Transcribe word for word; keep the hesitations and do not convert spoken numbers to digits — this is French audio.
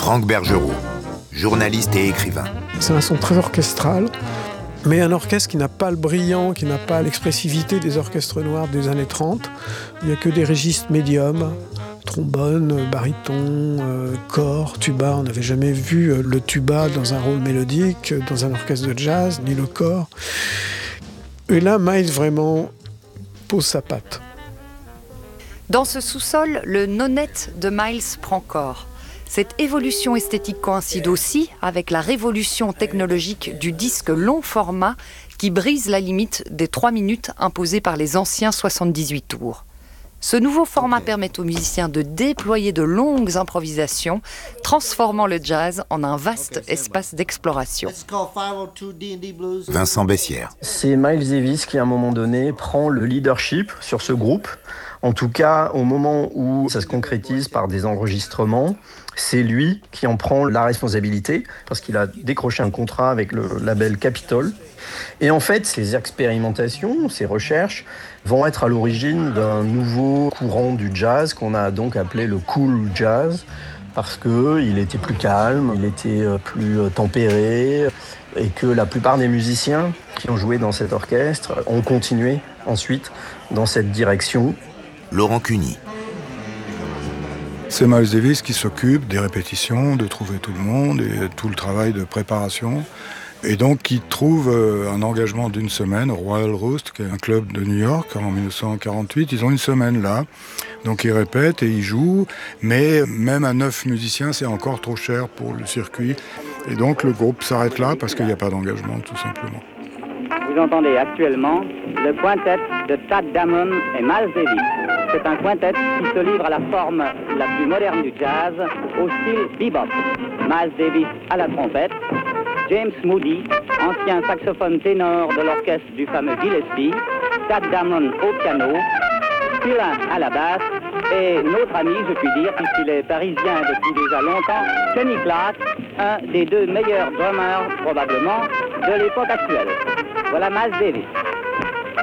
Franck Bergerot, journaliste et écrivain. C'est un son très orchestral, mais un orchestre qui n'a pas le brillant, qui n'a pas l'expressivité des orchestres noirs des années trente. Il n'y a que des registres médiums, trombone, baryton, euh, cor, tuba. On n'avait jamais vu euh, le tuba dans un rôle mélodique, dans un orchestre de jazz, ni le cor. Et là, Miles vraiment pose sa patte. Dans ce sous-sol, le nonette de Miles prend corps. Cette évolution esthétique coïncide aussi avec la révolution technologique du disque long format qui brise la limite des trois minutes imposée par les anciens soixante-dix-huit tours. Ce nouveau format permet aux musiciens de déployer de longues improvisations, transformant le jazz en un vaste espace d'exploration. Vincent Bessières. C'est Miles Davis qui, à un moment donné, prend le leadership sur ce groupe. En tout cas, au moment où ça se concrétise par des enregistrements, c'est lui qui en prend la responsabilité parce qu'il a décroché un contrat avec le label Capitol. Et en fait, ces expérimentations, ces recherches vont être à l'origine d'un nouveau courant du jazz qu'on a donc appelé le cool jazz parce qu'il était plus calme, il était plus tempéré et que la plupart des musiciens qui ont joué dans cet orchestre ont continué ensuite dans cette direction. Laurent Cuny. C'est Miles Davis qui s'occupe des répétitions, de trouver tout le monde et tout le travail de préparation. Et donc qui trouve un engagement d'une semaine au Royal Roost, qui est un club de New York en dix-neuf cent quarante-huit. Ils ont une semaine là. Donc ils répètent et ils jouent. Mais même à neuf musiciens, c'est encore trop cher pour le circuit. Et donc le groupe s'arrête là parce qu'il n'y a pas d'engagement, tout simplement. Vous entendez actuellement le quintet de Tadd Damon et Miles Davis. C'est un quintet qui se livre à la forme la plus moderne du jazz, au style bebop. Miles Davis à la trompette, James Moody, ancien saxophone ténor de l'orchestre du fameux Gillespie, Tadd Damon au piano, Philin à la basse, et notre ami, je puis dire, puisqu'il est parisien depuis déjà longtemps, Kenny Clarke, un des deux meilleurs drummers probablement de l'époque actuelle. Voilà Miles Davis.